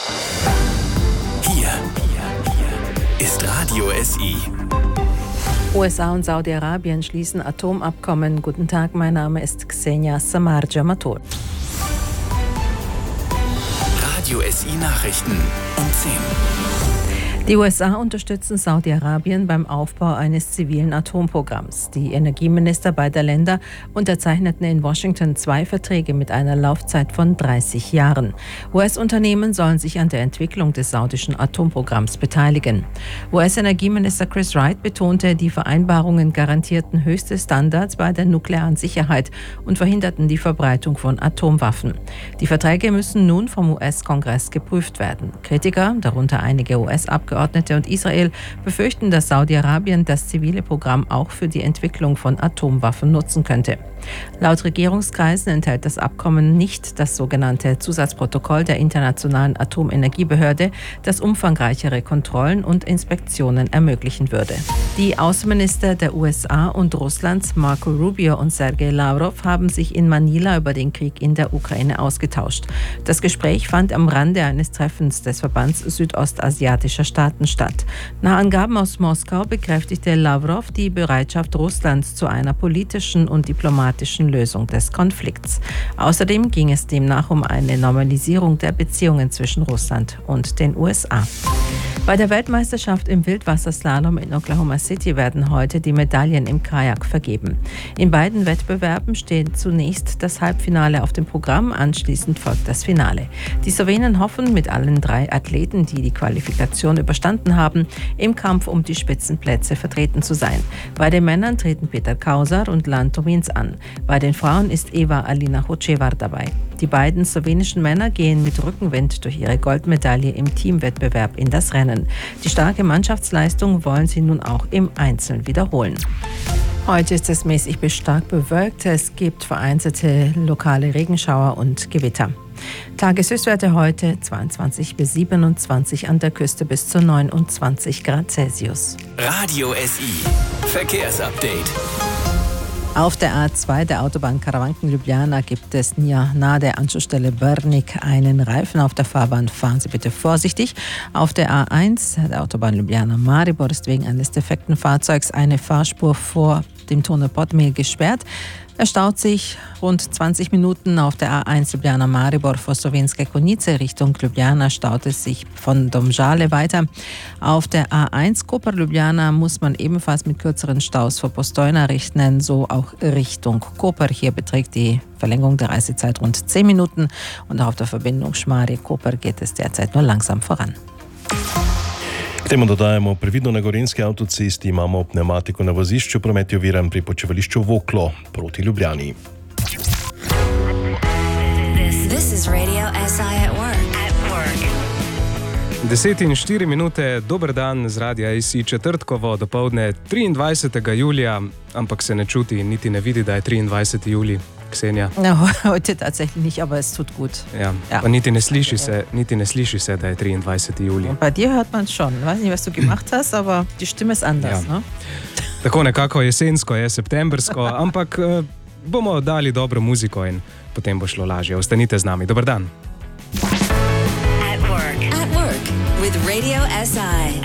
Hier ist Radio SI. USA und Saudi-Arabien schließen Atomabkommen. Guten Tag, mein Name ist Ksenia Samarja-Mator. Radio SI Nachrichten um 10. Die USA unterstützen Saudi-Arabien beim Aufbau eines zivilen Atomprogramms. Die Energieminister beider Länder unterzeichneten in Washington 2 Verträge mit einer Laufzeit von 30 Jahren. US-Unternehmen sollen sich an der Entwicklung des saudischen Atomprogramms beteiligen. US-Energieminister Chris Wright betonte, die Vereinbarungen garantierten höchste Standards bei der nuklearen Sicherheit und verhinderten die Verbreitung von Atomwaffen. Die Verträge müssen nun vom US-Kongress geprüft werden. Kritiker, darunter einige US-Abgeordnete und Israel, befürchten, dass Saudi-Arabien das zivile Programm auch für die Entwicklung von Atomwaffen nutzen könnte. Laut Regierungskreisen enthält das Abkommen nicht das sogenannte Zusatzprotokoll der Internationalen Atomenergiebehörde, das umfangreichere Kontrollen und Inspektionen ermöglichen würde. Die Außenminister der USA und Russlands, Marco Rubio und Sergei Lavrov, haben sich in Manila über den Krieg in der Ukraine ausgetauscht. Das Gespräch fand am Rande eines Treffens des Verbands südostasiatischer Staaten statt. Nach Angaben aus Moskau bekräftigte Lavrov die Bereitschaft Russlands zu einer politischen und diplomatischen Lösung des Konflikts. Außerdem ging es demnach um eine Normalisierung der Beziehungen zwischen Russland und den USA. Bei der Weltmeisterschaft im Wildwasserslalom in Oklahoma City werden heute die Medaillen im Kajak vergeben. In beiden Wettbewerben steht zunächst das Halbfinale auf dem Programm, anschließend folgt das Finale. Die Slowenen hoffen mit allen 3 Athleten, die die Qualifikation überstanden haben, im Kampf um die Spitzenplätze vertreten zu sein. Bei den Männern treten Peter Kausar und Lan Tomins an. Bei den Frauen ist Eva Alina Hocevar dabei. Die beiden slowenischen Männer gehen mit Rückenwind durch ihre Goldmedaille im Teamwettbewerb in das Rennen. Die starke Mannschaftsleistung wollen sie nun auch im Einzelnen wiederholen. Heute ist es mäßig bis stark bewölkt. Es gibt vereinzelte lokale Regenschauer und Gewitter. Tageshöchstwerte heute 22 bis 27, an der Küste bis zu 29 Grad Celsius. Radio SI Verkehrsupdate. Auf der A2 der Autobahn Karawanken-Ljubljana gibt es nahe der Anschlussstelle Brnik einen Reifen auf der Fahrbahn. Fahren Sie bitte vorsichtig. Auf der A1 der Autobahn Ljubljana-Maribor ist wegen eines defekten Fahrzeugs eine Fahrspur vor dem Tunnel Podmil gesperrt. Er staut sich rund 20 Minuten auf der A1 Ljubljana-Maribor vor Slovenske Konjice Richtung Ljubljana, staut es sich von Domžale weiter. Auf der A1 Koper-Ljubljana muss man ebenfalls mit kürzeren Staus vor Postojna rechnen, so auch Richtung Koper. Hier beträgt die Verlängerung der Reisezeit rund 10 Minuten und auch auf der Verbindung Šmarje-Koper geht es derzeit nur langsam voran. K temu dodajamo, previdno na Gorenjski avtocesti imamo pnevmatiko na vozišču, promet je oviran pri počivališču Voklo proti Ljubljani. This is Radio SI at work. 10:04, dober dan z Radia SI, četrtkovo dopoldne 23. julija, ampak se ne čuti, niti ne vidi, da je 23. julij. Ksenia. No, heute tatsächlich nicht, aber es tut gut. Ja. Pa niti ne sliši se, da je 23. julij. Bei dir hört man schon. Ich weiß nicht, was du gemacht hast, aber die Stimme ist anders. Ja. Ne? Tako nekako jesensko je, septembersko, ampak bomo dali dobro muziko in potem bo šlo lažje. Ostanite z nami. Dober dan. At work with Radio SI.